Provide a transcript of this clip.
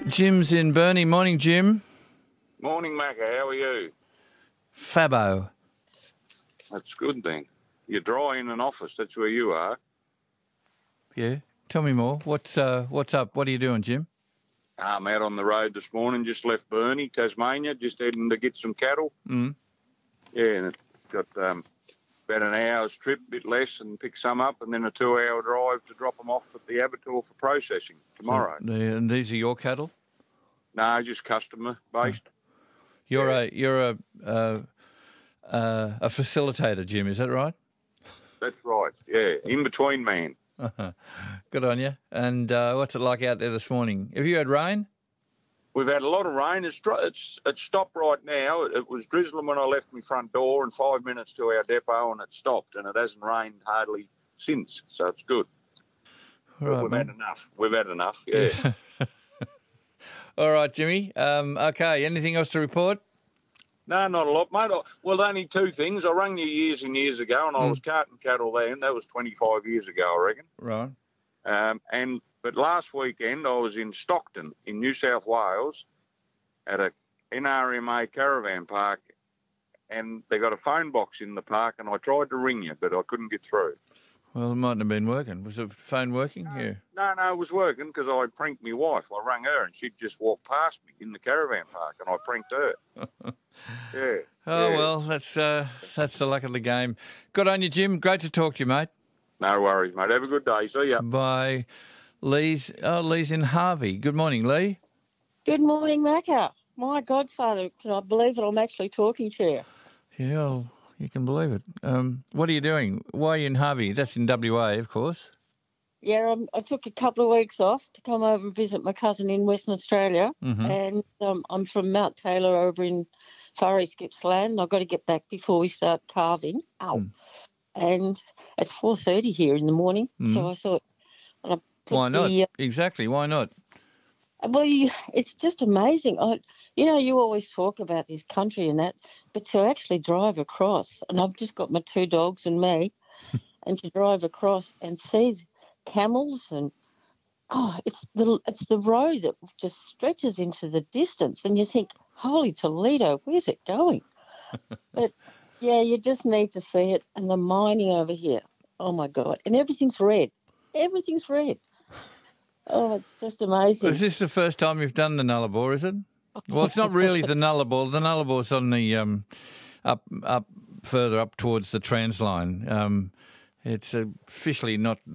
Jim's in Burnie. Morning, Jim. Morning, Macca. How are you? Fabo. That's good then. You're dry in an office. That's where you are. Yeah. Tell me more. What's up? What are you doing, Jim? I'm out on the road this morning. Just left Burnie, Tasmania. Just heading to get some cattle. Mm. Yeah, and it's got about an hour's trip, a bit less, and pick some up, and then a 2-hour drive to drop them off at the abattoir for processing tomorrow. And these are your cattle? No, just customer based. You're a facilitator, Jim. Is that right? That's right. Yeah, in between man. Good on you. And what's it like out there this morning? Have you had rain? We've had a lot of rain. It's stopped right now. It was drizzling when I left my front door, and 5 minutes to our depot, and it stopped. And it hasn't rained hardly since, so it's good. Right, We've had enough. We've had enough. Yeah. All right, Jimmy. Okay. Anything else to report? No, not a lot, mate. Well, only two things. I rang you years and years ago, and I was carting cattle then. That was 25 years ago, I reckon. Right. But last weekend I was in Stockton in New South Wales at a NRMA caravan park, and they got a phone box in the park, and I tried to ring you, but I couldn't get through. Well, it mightn't have been working. Was the phone working? Yeah. No, it was working because I pranked my wife. I rang her, and she'd just walk past me in the caravan park, and I pranked her. Yeah. Oh, yeah. well, that's the luck of the game. Good on you, Jim. Great to talk to you, mate. No worries, mate. Have a good day. See ya. Bye. Lee's in Harvey. Good morning, Lee. Good morning, Macca. My godfather, can I believe it? I'm actually talking to you. Yeah, well, you can believe it. What are you doing? Why are you in Harvey? That's in WA, of course. Yeah, I took a couple of weeks off to come over and visit my cousin in Western Australia. Mm-hmm. And I'm from Mount Taylor over in Furry Gippsland. I've got to get back before we start calving. And it's 4:30 here in the morning. So I thought... Why not? Exactly. Why not? Well, it's just amazing. You always talk about this country and that, but to actually drive across, and I've just got my two dogs and me, and to drive across and see camels and it's the road that just stretches into the distance, and you think, holy Toledo, where's it going? But yeah, you just need to see it, and the mining over here. Oh my God! And everything's red. Everything's red. Oh, it's just amazing. Is this the first time you've done the Nullarbor, is it? Well, it's not really the Nullarbor. The Nullabor's on the up further up towards the Transline. It's officially not